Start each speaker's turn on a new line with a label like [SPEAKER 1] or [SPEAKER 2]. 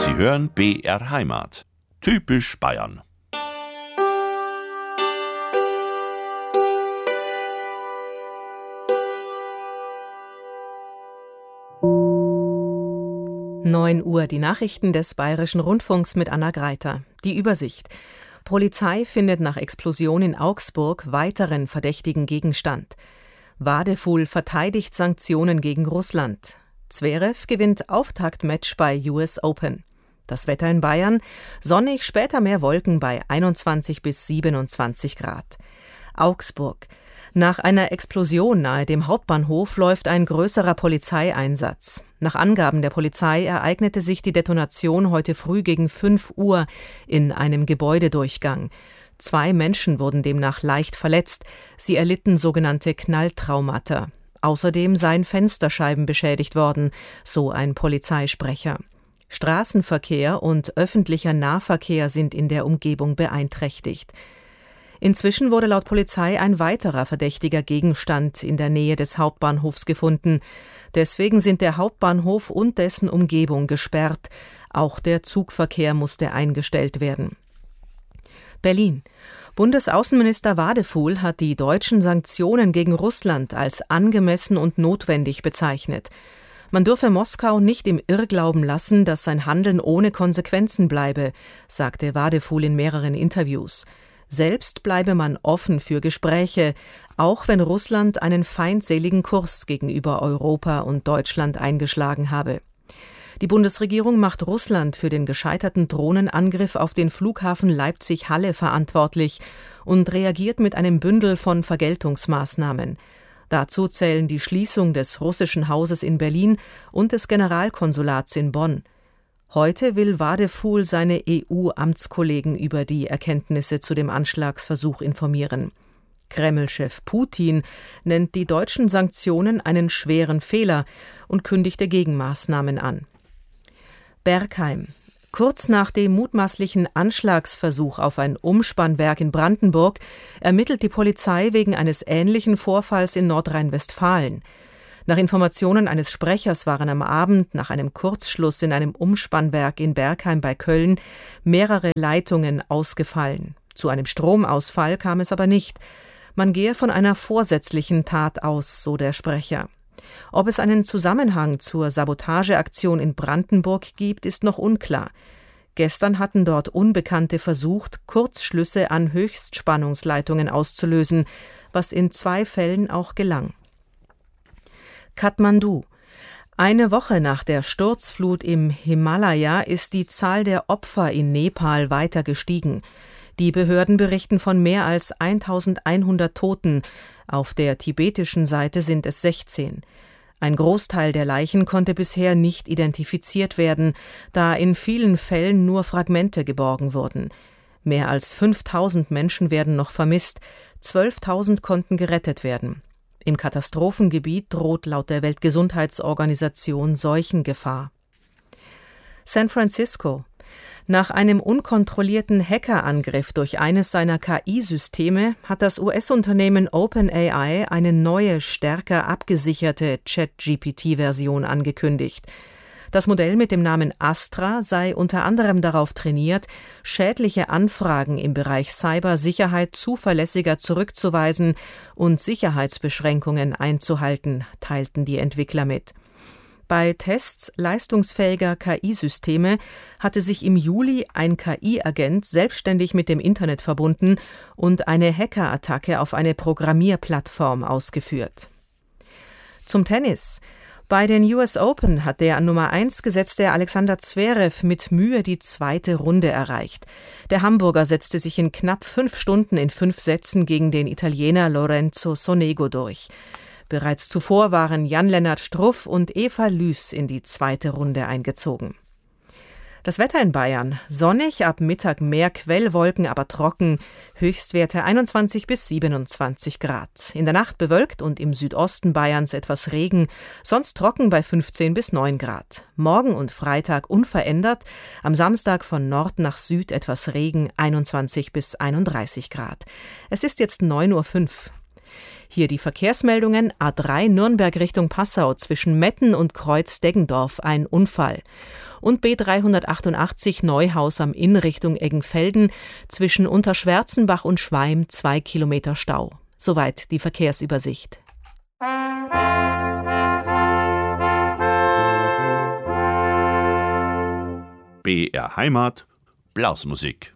[SPEAKER 1] Sie hören BR Heimat. Typisch Bayern.
[SPEAKER 2] Neun Uhr, die Nachrichten des Bayerischen Rundfunks mit Anna Greiter. Die Übersicht. Polizei findet nach Explosion in Augsburg weiteren verdächtigen Gegenstand. Wadefuhl verteidigt Sanktionen gegen Russland. Zverev gewinnt Auftaktmatch bei US Open. Das Wetter in Bayern: sonnig, später mehr Wolken bei 21 bis 27 Grad. Augsburg. Nach einer Explosion nahe dem Hauptbahnhof läuft ein größerer Polizeieinsatz. Nach Angaben der Polizei ereignete sich die Detonation heute früh gegen 5 Uhr in einem Gebäudedurchgang. 2 Menschen wurden demnach leicht verletzt. Sie erlitten sogenannte Knalltraumata. Außerdem seien Fensterscheiben beschädigt worden, so ein Polizeisprecher. Straßenverkehr und öffentlicher Nahverkehr sind in der Umgebung beeinträchtigt. Inzwischen wurde laut Polizei ein weiterer verdächtiger Gegenstand in der Nähe des Hauptbahnhofs gefunden. Deswegen sind der Hauptbahnhof und dessen Umgebung gesperrt. Auch der Zugverkehr musste eingestellt werden. Berlin. Bundesaußenminister Wadefuhl hat die deutschen Sanktionen gegen Russland als angemessen und notwendig bezeichnet. Man dürfe Moskau nicht im Irrglauben lassen, dass sein Handeln ohne Konsequenzen bleibe, sagte Wadefuhl in mehreren Interviews. Selbst bleibe man offen für Gespräche, auch wenn Russland einen feindseligen Kurs gegenüber Europa und Deutschland eingeschlagen habe. Die Bundesregierung macht Russland für den gescheiterten Drohnenangriff auf den Flughafen Leipzig-Halle verantwortlich und reagiert mit einem Bündel von Vergeltungsmaßnahmen. Dazu zählen die Schließung des russischen Hauses in Berlin und des Generalkonsulats in Bonn. Heute will Wadefuhl seine EU-Amtskollegen über die Erkenntnisse zu dem Anschlagsversuch informieren. Kreml-Chef Putin nennt die deutschen Sanktionen einen schweren Fehler und kündigte Gegenmaßnahmen an. Bergheim. Kurz nach dem mutmaßlichen Anschlagsversuch auf ein Umspannwerk in Brandenburg ermittelt die Polizei wegen eines ähnlichen Vorfalls in Nordrhein-Westfalen. Nach Informationen eines Sprechers waren am Abend nach einem Kurzschluss in einem Umspannwerk in Bergheim bei Köln mehrere Leitungen ausgefallen. Zu einem Stromausfall kam es aber nicht. Man gehe von einer vorsätzlichen Tat aus, so der Sprecher. Ob es einen Zusammenhang zur Sabotageaktion in Brandenburg gibt, ist noch unklar. Gestern hatten dort Unbekannte versucht, Kurzschlüsse an Höchstspannungsleitungen auszulösen, was in 2 Fällen auch gelang. Kathmandu. Eine Woche nach der Sturzflut im Himalaya ist die Zahl der Opfer in Nepal weiter gestiegen. Die Behörden berichten von mehr als 1100 Toten. Auf der tibetischen Seite sind es 16. Ein Großteil der Leichen konnte bisher nicht identifiziert werden, da in vielen Fällen nur Fragmente geborgen wurden. Mehr als 5000 Menschen werden noch vermisst, 12.000 konnten gerettet werden. Im Katastrophengebiet droht laut der Weltgesundheitsorganisation Seuchengefahr. San Francisco. Nach einem unkontrollierten Hackerangriff durch eines seiner KI-Systeme hat das US-Unternehmen OpenAI eine neue, stärker abgesicherte ChatGPT-Version angekündigt. Das Modell mit dem Namen Astra sei unter anderem darauf trainiert, schädliche Anfragen im Bereich Cybersicherheit zuverlässiger zurückzuweisen und Sicherheitsbeschränkungen einzuhalten, teilten die Entwickler mit. Bei Tests leistungsfähiger KI-Systeme hatte sich im Juli ein KI-Agent selbstständig mit dem Internet verbunden und eine Hackerattacke auf eine Programmierplattform ausgeführt. Zum Tennis. Bei den US Open hat der an Nummer 1 gesetzte Alexander Zverev mit Mühe die 2. Runde erreicht. Der Hamburger setzte sich in knapp 5 Stunden in 5 Sätzen gegen den Italiener Lorenzo Sonego durch. Bereits zuvor waren Jan-Lennart Struff und Eva Lüß in die 2. Runde eingezogen. Das Wetter in Bayern: sonnig, ab Mittag mehr Quellwolken, aber trocken, Höchstwerte 21 bis 27 Grad. In der Nacht bewölkt und im Südosten Bayerns etwas Regen, sonst trocken bei 15 bis 9 Grad. Morgen und Freitag unverändert, am Samstag von Nord nach Süd etwas Regen, 21 bis 31 Grad. Es ist jetzt 9:05 Uhr. Hier die Verkehrsmeldungen: A3 Nürnberg Richtung Passau zwischen Metten und Kreuz-Deggendorf ein Unfall. Und B388 Neuhaus am Inn Richtung Eggenfelden zwischen Unterschwärzenbach und Schweim 2 Kilometer Stau. Soweit die Verkehrsübersicht.
[SPEAKER 1] BR Heimat, Blasmusik.